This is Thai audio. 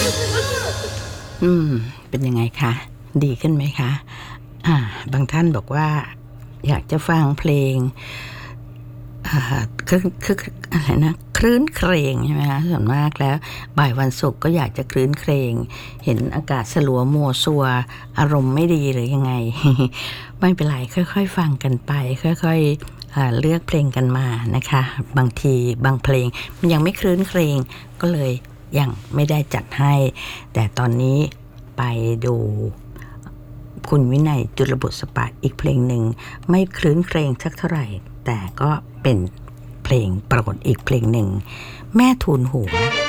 เป็นยังไงคะดีขึ้นไหมคะบางท่านบอกว่าอยากจะฟังเพลงคืออะไรนะครื้นเครงใช่ไหมคะส่วนมากแล้วบ่ายวันศุกร์ก็อยากจะครื้นเครงเห็นอากาศสลัวมัวซัวอารมณ์ไม่ดีหรือยังไง ไม่เป็นไรค่อยๆฟังกันไปค่อยๆเลือกเพลงกันมานะคะบางทีบางเพลงมันยังไม่ครื้นเครงก็เลยยังไม่ได้จัดให้แต่ตอนนี้ไปดูคุณวินัยจุลบุษปะอีกเพลงหนึ่งไม่ครื้นเครงสักเท่าไหร่แต่ก็เป็นเพลงโปรดอีกเพลงหนึ่งแม่ทูลหัว